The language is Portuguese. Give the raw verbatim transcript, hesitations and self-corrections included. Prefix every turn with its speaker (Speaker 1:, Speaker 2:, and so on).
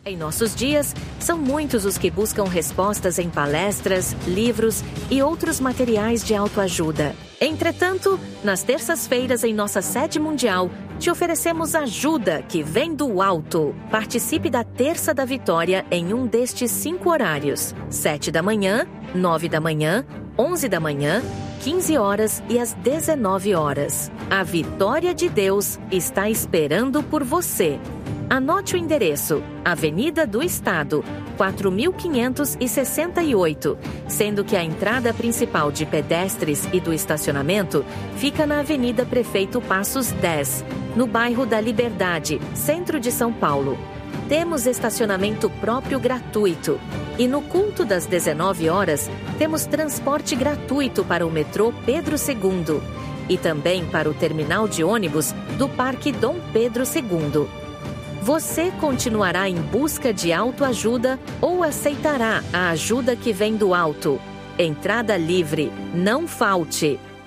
Speaker 1: Em nossos dias, são muitos os que buscam respostas em palestras, livros e outros materiais de autoajuda. Entretanto, nas terças-feiras em nossa sede mundial, te oferecemos ajuda que vem do alto. Participe da Terça da Vitória em um destes cinco horários: sete da manhã, nove da manhã, onze da manhã, quinze horas e às dezenove horas. A vitória de Deus está esperando por você. Anote o endereço: Avenida do Estado, quatro mil quinhentos e sessenta e oito, sendo que a entrada principal de pedestres e do estacionamento fica na Avenida Prefeito Passos dez, no bairro da Liberdade, centro de São Paulo. Temos estacionamento próprio gratuito. E no culto das dezenove horas, temos transporte gratuito para o metrô Pedro segundo e também para o terminal de ônibus do Parque Dom Pedro segundo. Você continuará em busca de autoajuda ou aceitará a ajuda que vem do alto? Entrada livre, não falte!